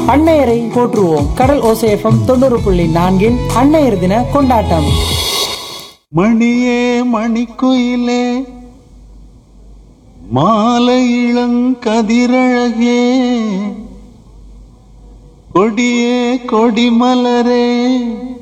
அன்னையரை போற்றுவோம். கடல் ஓசை FM 90.4 அன்னையர் தின கொண்டாட்டம். மணியே மணிக்குயிலே மாலை இளங்கதிரழகே கொடியே கொடிமலரே